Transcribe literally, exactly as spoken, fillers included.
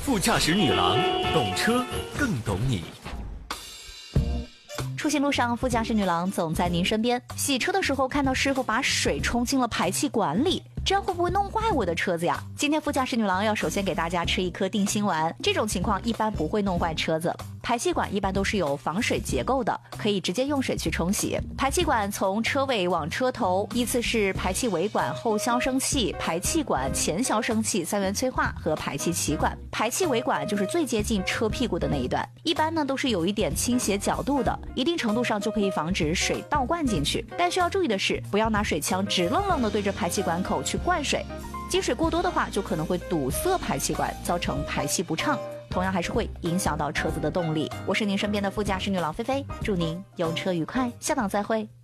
副驾驶女郎，懂车更懂你。 出行路上，副驾驶女郎总在您身边。洗车的时候看到师傅把水冲进了排气管里，这样会不会弄坏我的车子呀？今天副驾驶女郎要首先给大家吃一颗定心丸，这种情况一般不会弄坏车子。排气管一般都是有防水结构的，可以直接用水去冲洗。排气管从车尾往车头依次是排气尾管、后消声器、排气管、前消声器、三元催化和排气歧管。排气尾管就是最接近车屁股的那一段，一般呢都是有一点倾斜角度的，一定程度上就可以防止水倒灌进去。但需要注意的是，不要拿水枪直愣愣的对着排气管口去灌水，积水过多的话就可能会堵塞排气管，造成排气不畅，同样还是会影响到车子的动力。我是您身边的副驾驶女郎菲菲，祝您用车愉快，下档再会。